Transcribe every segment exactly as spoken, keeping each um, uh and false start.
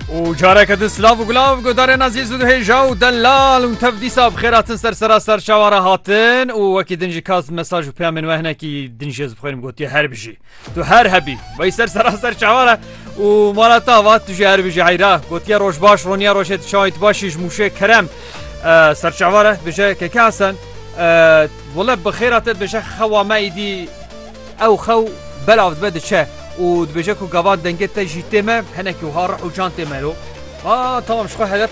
وجارك هذا سلاف وقلاف قدرين عزيز وهيجا ودلال وتفديسا بخيراتن سر سر سر شوارع هاتن وكي دنجي كاز مساج وبيا من وهنا كي دنجي بخير مقوتي هر بشي تو هر هبي ويسر سر سر شوارع ومالتا وات تجي هر بشي عيرا قوتي روش باش رونيا روشت شايت باشيش موشه كرم آه سر شوارع بجا ككاسن آه والله بخيرات بجا خوا ما يدي او خو بلاف بد شه و دبجكو قوان دنجت جيتي ما هناك وهارح وجانتي مالو اه طبعا شخو هدف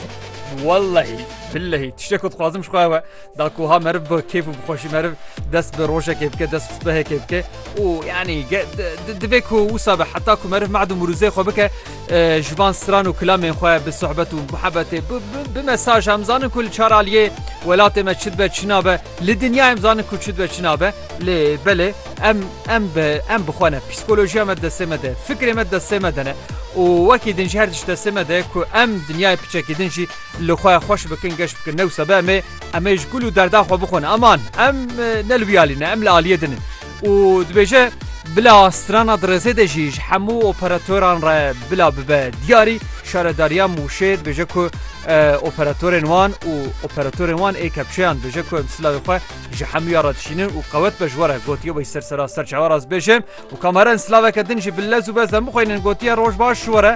والله بالله تشتكو تخازم شخو هوا داكو ها مرب كيف بخوشي مرب دس بروجه كيف كده دس بصبه كيف كده ويعني دبيكو وصابه حتى كو مرب معدو مروزي خو بك جبان سران وكلام خو بالصحبه ومحبته بمساج همزان كل شاراليه ولات ما تشد شنابه للدنيا همزان كل تشد شنابه لي بله ام ام ام بخونه بسيكولوجيا مدرسه مده فكره مدرسه مدنه ووكي دنجي هردش تسمى ده كو ام دنياي بچكي دنجي لو خويا خوش بكن قش بكن نو سبامه اما يقولوا دردا خو بخون امان ام نلويالينا ام الاليه دن ودبجه بلا سترانا درزه دجيج حمو اوبراتوران را بلا ببا دياري شارداريا موشيد بجكو اوبراتورن وان و اوبراتورن وان اي كابشان بجكو مثلا خو جحمو يارتشينن وقوت بجوره غوتيو بيسر سر سر شواراز بجم وكاميرا سلاوه كدنجي باللزو بزم مخوين غوتيا روج باش شوره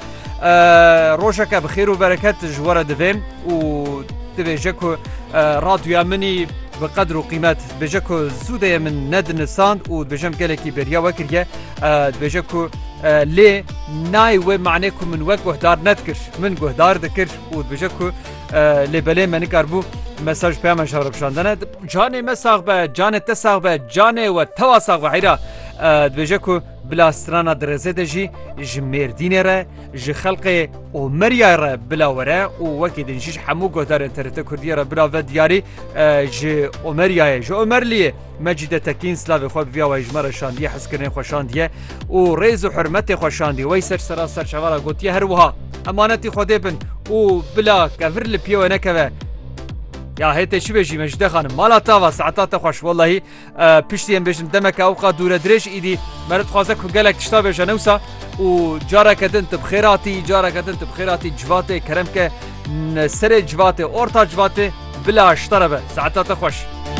روجك بخير وبركات جوره دفيم و تبجكو راديو مني بقدر وقيمات بجكو زوده من ندن ساند و بجم قالكي بريا وكريه بجكو لي ناي ومعناكم من وجه دار نذكر من جه دار ذكر و بجكو لي بلي من كربو مساج بيام شرب شاندنا جاني مساغ با جاني تساغ با جاني و تواساغ وحيرا بجكو بلا سترانا درزدجي جميردين را ج خلق او مريا را بلا ورا و وكيد نجيش حمو قدر انترنت كرديه را بلا ودياري ج عمريا ج عمرلي مجد تكين سلاوي خو بيا و اجمر شانديه حسكرين خوشانديه و ريز و حرمتي خوشاندي ويسر سراسر شوارا قوتيه هروها امانتي خديبن و بلا كفر لبيو نكبه يا هيت شو بيجي مجد خانم مالا تاوا ساعات خوش والله بيشتيم بيجم دمك اوقا دوره دريش ايدي مرت خوازك قالك تشتا بيجا نوسا و جارك دنت بخيراتي جارك دنت بخيراتي جواتي كرمك سر جواتي اورتا جواتي بلا اشتربه ساعات خوش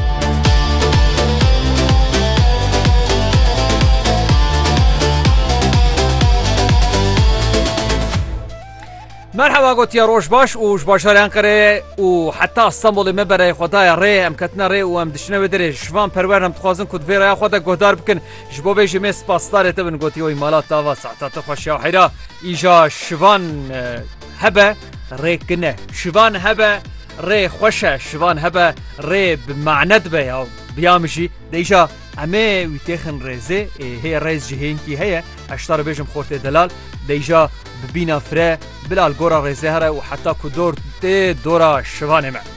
مرحبا قلت يا روش باش وش باشار انقره وحتى اسطنبول مبره خدايا ري ام كتنا ري وام دشنا ودري شفان پرورم تخوازن كود فيرا خدا گهدار بكن جبو بيجي مس باستار تبن قلت يوي مالات تاوا ساعات خوش يا حيرا ايجا شفان هبه ري كنه شفان هبه ري خوشه شفان هبه ري بمعند به بيامشي ديشا امي ويتخن ريزه هي ريز جهينكي هي اشتر بيجم خورت دلال ديجا ببينا فرا بلا الجورا ريزهره وحتى كدور تي دورا شفانه